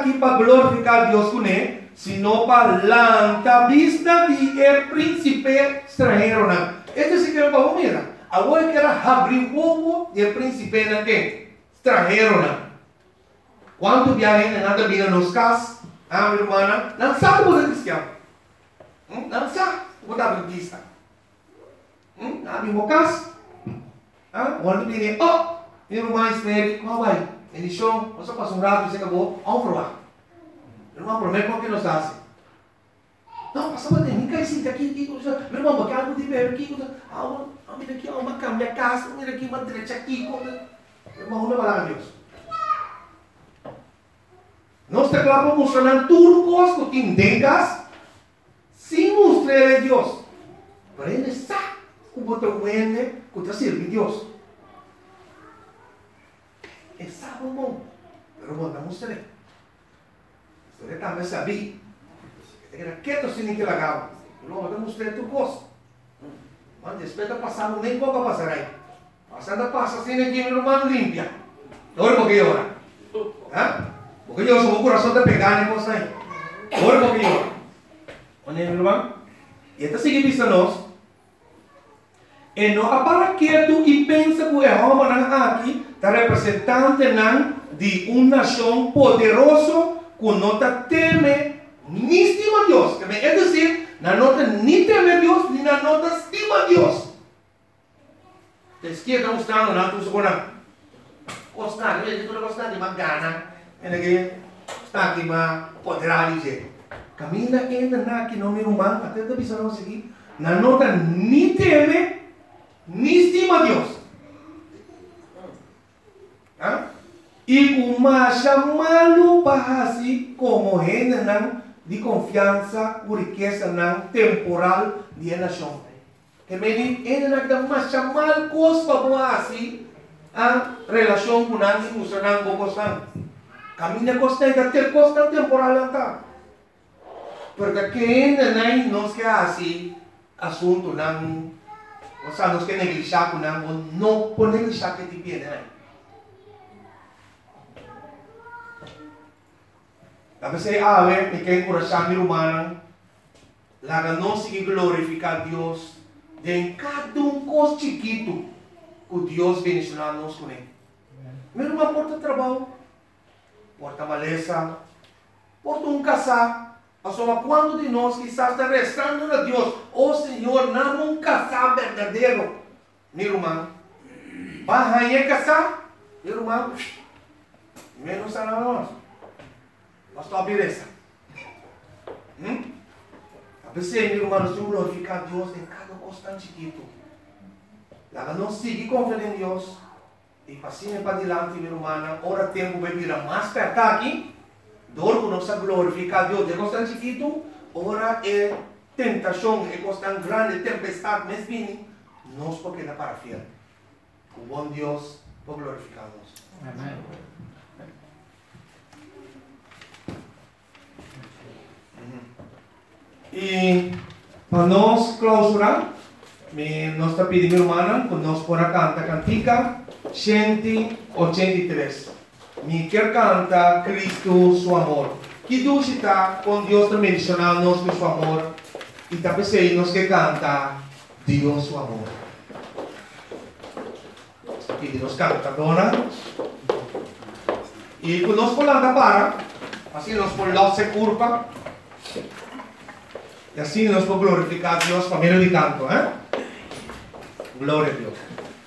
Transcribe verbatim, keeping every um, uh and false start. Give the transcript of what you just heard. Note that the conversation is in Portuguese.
aqui para glorificar Deus com ele, sino para lançar vista de el príncipe estrangeiro. Este sí que é para mira. Agora que era abrir o ovo de el príncipe estrangeiro. Quando viagem nada vinha nos casas, ah, minha irmã, não sabe o que é cristiano. Não sabe o que é adventista. Não abri o casa. Quando vinha, oh, minha irmã espere, como vai? Ele show, você passa um rato e você acabou, vamos provar. Meu irmão, promete como que nós fazemos. Não, passa para dentro, cai sim, aqui, aqui, meu irmão, bacana, vou te ver aqui, ah, mira aqui, uma cama, minha casa, mira aqui, uma direita aqui, meu irmão, não vai lá, Deus. Nós estamos lá mostrando tudo coisa que tem casa, sem mostrar a Deus. Para ele sabe o botão que está servindo a Deus. Ele sabe o bom, mas não vai mostrar. Você também sabia. Era quieto sem que lagava. Não vai mostrar tudo coisa. Mas depois de passar, nem pouco passar aí. Passando passa sem que meu irmão limpia. Agora por que hora? Hã? Porque eu sou o coração de pegar nem coisa aí. Agora por que hora? Onde é meu irmão? E está seguindo isso nós. E não para quieto e pensa que o Jeová aqui está representante de uma nação poderosa que não teme nem estima Deus. É dizer, não nem teme Deus, nem não estima Deus. A esquerda está mostrando, não estou segurando. Gostar, eu estou gostando de uma gana. Está aqui, mas poderá dizer. Caminha ainda aqui no meu irmão, até está pensando aqui. Não nota nem teme, nem estima Deus. ¿Ah? E como chamá-lo para assim como gente de confiança, por riqueza temporal de nação. Que me diz, ele não dá mais chamar coisas para assim a relação com a emocional com você. Caminha costa e ter costa temporal tá. Porque quem não quer assim assunto não, ou seja, não quer negligenciar com não, não pode negligenciar que te pede, né? Tapi saya awet, mikir coração humano, lá não se glorificar Deus, de cada um coisa chiquito que Deus bendicionar nos com ele. Mesmo uma porta de trabalho, porta maleza, porta um casar, só quando de nós que está restando a Deus, oh Senhor, não um casar verdadeiro, meu irmão, vai aí casar, meu irmão, menos a nós. Pastor beleza. Hum? A pessoa, meu irmão, nós temos que glorificar Deus em cada coisa tão chiquito. Lá não seguir confiando em Deus. E passinho para diante, meu irmão, ora tempo vai virar mais perto aqui. Dor que nós glorificar Deus de coisa tão chiquito. Ora é tentação, é coisa tão grande, tempestade, mas vem. Nós porque não para fiel. O bom Deus por glorificar Deus. Amém. E para nós clausurar, nós está pedindo, irmã, que nós podemos cantar cantica cento oitenta e três. Me quer cantar Cristo, seu amor. Que Deus está com Deus também mencionando nós com seu amor. E também sei nós que canta Deus, seu amor. E nós canta, dona. E quando nós podemos para, assim nós podemos se curva. E assim nós podemos glorificar a Deus por meio de canto, eh? Glória a Deus.